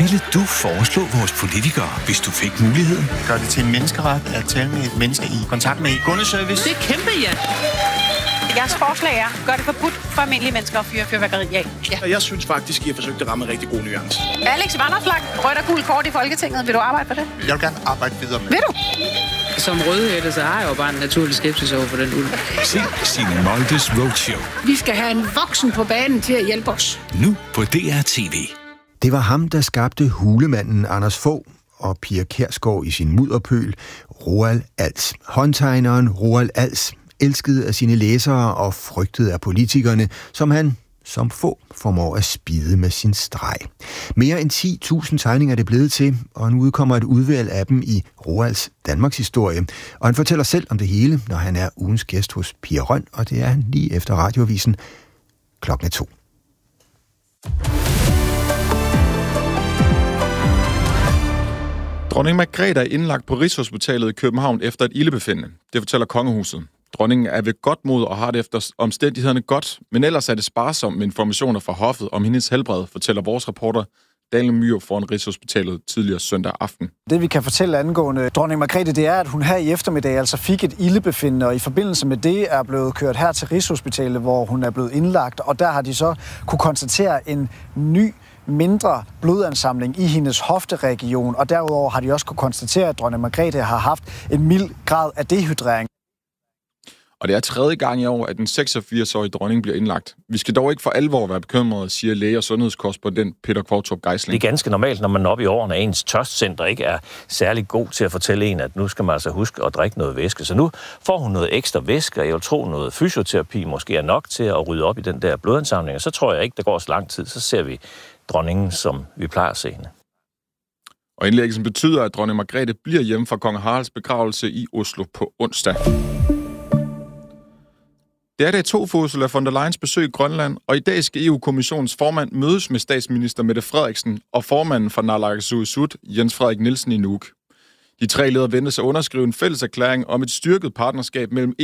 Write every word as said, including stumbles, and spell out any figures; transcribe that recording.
ville du foreslå vores politikere, hvis du fik muligheden? Gør det til en menneskeret at tale med et menneske i kontakt med kundeservice? Det er kæmpe, ja. Jeres forslag er, gør det forbudt for almindelige mennesker at fyre fyrværkeri af. Ja. Jeg synes faktisk, I har forsøgt at ramme en rigtig god nuance. Alex Vanopslagh, rødt og gul kort i Folketinget. Vil du arbejde for det? Jeg vil gerne arbejde videre med. Vil du? Som rødhætte, så har jeg jo bare en naturlig skepsis over for den ulv. Se Signe Moldes Roadshow. Vi skal have en voksen på banen til at hjælpe os. Nu på D R T V. Det var ham, der skabte hulemanden Anders Fogh og Pia Kjærsgaard i sin mudderpøl, Roald Als. Håndtegneren Roald Als, elsket af sine læsere og frygtet af politikerne, som han som få formår at spide med sin streg. Mere end ti tusind tegninger er det blevet til, og nu udkommer et udvalg af dem i Roalds Danmarks historie. Og han fortæller selv om det hele, når han er ugens gæst hos Pia Røn, og det er han lige efter radioavisen klokken er to. Dronning Margrethe er indlagt på Rigshospitalet i København efter et ildebefindende. Det fortæller kongehuset. Dronningen er ved godt mod og har det efter omstændighederne godt, men ellers er det sparsomt med informationer fra hoffet om hendes helbred, fortæller vores reporter Daniel Myhr foran Rigshospitalet tidligere søndag aften. Det vi kan fortælle angående dronning Margrethe, det er, at hun her i eftermiddag altså fik et ildebefindende, og i forbindelse med det er blevet kørt her til Rigshospitalet, hvor hun er blevet indlagt, og der har de så kunne konstatere en ny mindre blodansamling i hendes hofteregion, og derudover har de også kunne konstatere, at dronning Margrethe har haft en mild grad af dehydrering. Og det er tredje gang i år, at den seksogfirs-årige dronning bliver indlagt. Vi skal dog ikke for alvor være bekymrede, siger læge- og sundhedskorrespondent Peter Kvartrup Geisling. Det er ganske normalt, når man er oppe i årene, at ens tørstcenter ikke er særlig god til at fortælle en, at nu skal man altså huske at drikke noget væske. Så nu får hun noget ekstra væske, og jeg vil tro noget fysioterapi måske er nok til at rydde op i den der blodansamling. Og så tror jeg ikke, der går så lang tid, så ser vi dronningen, som vi plejer at se hende. Og indlæggelsen betyder, at dronning Margrethe bliver hjemme fra kong Haralds begravelse i Oslo på onsdag. Det er det to for Ursula von der Leyens besøg i Grønland, og i dag skal E U-kommissionens formand mødes med statsminister Mette Frederiksen og formanden for Naalakkersuisut, Jens Frederik Nielsen, i Nuuk. De tre ledere ventes at underskrive en fælles erklæring om et styrket partnerskab mellem